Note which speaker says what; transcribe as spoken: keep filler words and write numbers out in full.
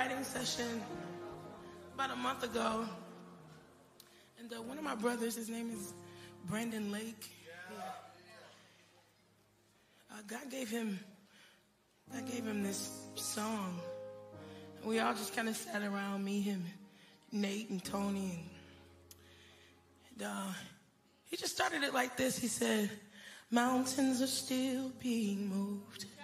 Speaker 1: writing session about a month ago. And uh, one of my brothers, his name is Brandon Lake. Yeah. Uh, God gave him, God gave him this song. And we all just kind of sat around, me, him, Nate, and Tony. And, and uh, he just started it like this. He said, mountains are still being moved.